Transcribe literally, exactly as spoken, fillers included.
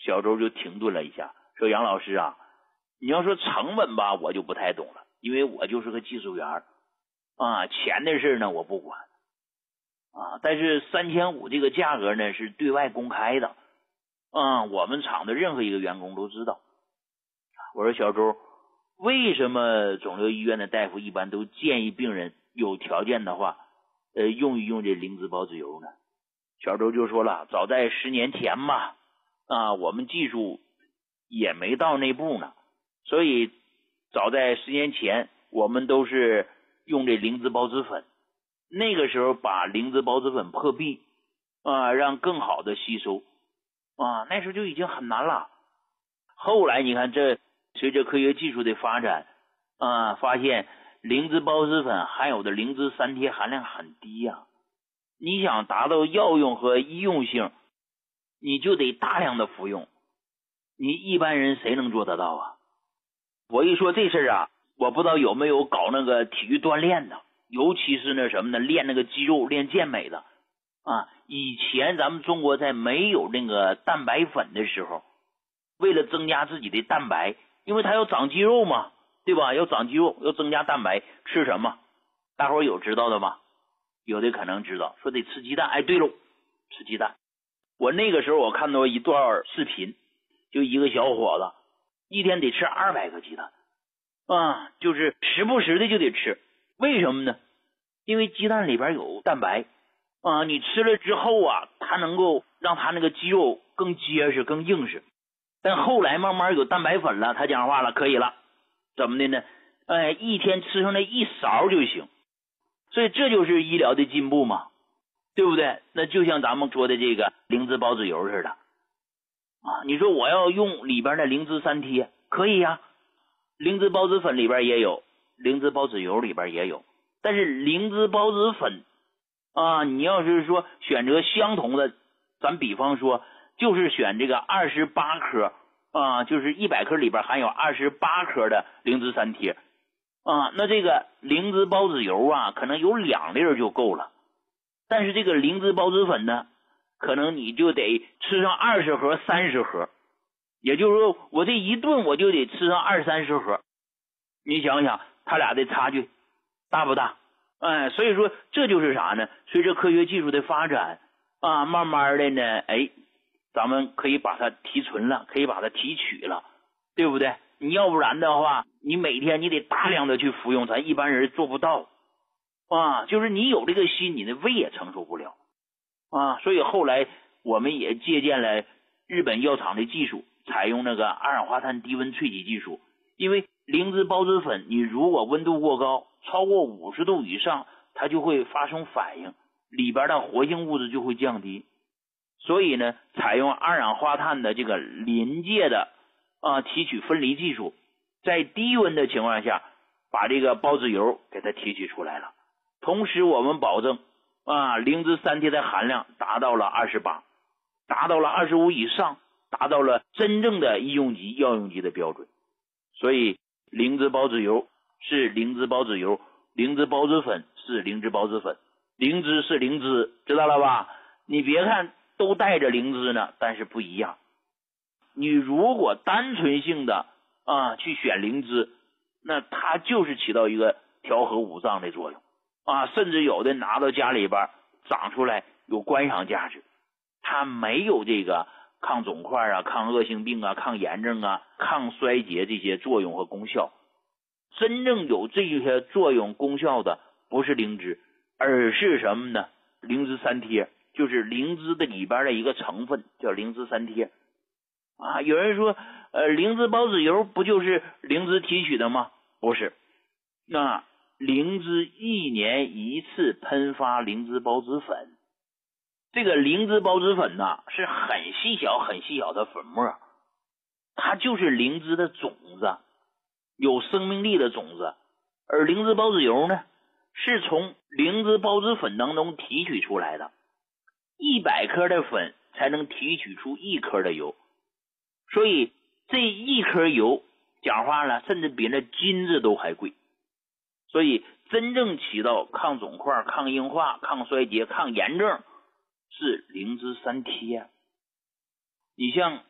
小周就停顿了一下，说杨老师啊，你要说成本吧，我就不太懂了，因为我就是个技术员啊，钱的事呢我不管啊，但是三千五这个价格呢是对外公开的啊，我们厂的任何一个员工都知道。我说小周，为什么肿瘤医院的大夫一般都建议病人有条件的话呃，用一用这灵芝孢子油呢？小周就说了，早在十年前嘛啊，我们技术也没到那步呢，所以早在十年前我们都是用这灵芝孢子粉，那个时候把灵芝孢子粉破壁啊，让更好的吸收啊，那时候就已经很难了。后来你看，这随着科学技术的发展啊，发现灵芝孢子粉含有的灵芝三萜含量很低呀、啊。你想达到药用和医用性，你就得大量的服用，你一般人谁能做得到啊？我一说这事啊，我不知道有没有搞那个体育锻炼的，尤其是那什么呢，练那个肌肉、练健美的啊。以前咱们中国在没有那个蛋白粉的时候，为了增加自己的蛋白，因为它要长肌肉嘛，对吧？要长肌肉，要增加蛋白，吃什么？大伙儿有知道的吗？有的可能知道，说得吃鸡蛋。哎，对喽，吃鸡蛋。我那个时候我看到一段视频，就一个小伙子一天得吃二百个鸡蛋啊，就是时不时的就得吃。为什么呢？因为鸡蛋里边有蛋白啊，你吃了之后啊，它能够让它那个肌肉更结实、更硬实。但后来慢慢有蛋白粉了，他讲话了，可以了，怎么的呢？哎，一天吃上那一勺就行。所以这就是医疗的进步嘛，对不对？那就像咱们说的这个灵芝孢子油似的啊，你说我要用里边的灵芝三萜，可以呀、啊，灵芝孢子粉里边也有，灵芝孢子油里边也有，但是灵芝孢子粉啊，你要是说选择相同的，咱比方说就是选这个二十八颗啊，就是一百颗里边含有二十八颗的灵芝三萜啊，那这个灵芝孢子油啊，可能有两粒就够了。但是这个灵芝孢子粉呢，可能你就得吃上二十盒、三十盒，也就是说，我这一顿我就得吃上二三十盒。你想想，它俩的差距大不大？哎，所以说这就是啥呢？随着科学技术的发展啊，慢慢的呢，哎，咱们可以把它提纯了，可以把它提取了，对不对？你要不然的话，你每天你得大量的去服用，咱一般人做不到啊。就是你有这个心，你的胃也承受不了啊。所以后来我们也借鉴了日本药厂的技术，采用那个二氧化碳低温萃取技术。因为灵芝孢子粉，你如果温度过高，超过五十度以上，它就会发生反应，里边的活性物质就会降低。所以呢，采用二氧化碳的这个临界的啊提取分离技术，在低温的情况下把这个孢子油给它提取出来了。同时我们保证啊灵芝三萜的含量达到了二十八，达到了二十五以上，达到了真正的医用级、药用级的标准。所以灵芝孢子油是灵芝孢子油，灵芝孢子粉是灵芝孢子粉，灵芝是灵芝，知道了吧？你别看都带着灵芝呢，但是不一样。你如果单纯性的啊去选灵芝，那它就是起到一个调和五脏的作用啊，甚至有的拿到家里边长出来有观赏价值，它没有这个抗肿块啊、抗恶性病啊、抗炎症啊、抗衰竭这些作用和功效。真正有这些作用功效的不是灵芝，而是什么呢？灵芝三萜，就是灵芝的里边的一个成分叫灵芝三萜啊。有人说呃，灵芝孢子油不就是灵芝提取的吗？不是，那灵芝一年一次喷发灵芝孢子粉，这个灵芝孢子粉呢是很细小很细小的粉末，它就是灵芝的种子，有生命力的种子。而灵芝孢子油呢是从灵芝孢子粉当中提取出来的，一百颗的粉才能提取出一颗的油，所以这一颗油讲话了，甚至比那金子都还贵。所以真正起到抗肿块、抗硬化、抗衰竭、抗炎症是灵芝三萜。你像